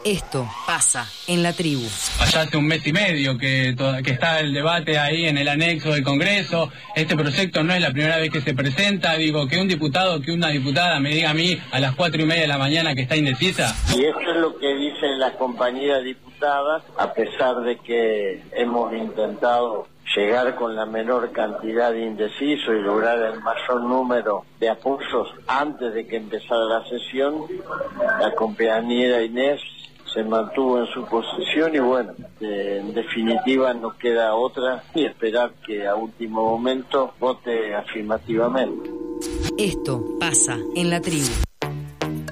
Esto pasa en la tribu. Allá hace un mes y medio que está el debate ahí en el anexo del Congreso. Este proyecto no es la primera vez que se presenta. Digo, que un diputado, que una diputada me diga a mí a las 4:30 de la mañana que está indecisa. Y esto es lo que dicen las compañeras diputadas, a pesar de que hemos intentado llegar con la menor cantidad de indecisos y lograr el mayor número de apoyos antes de que empezara la sesión. La compañera Inés se mantuvo en su posición y bueno, en definitiva no queda otra y esperar que a último momento vote afirmativamente. Esto pasa en la tribu.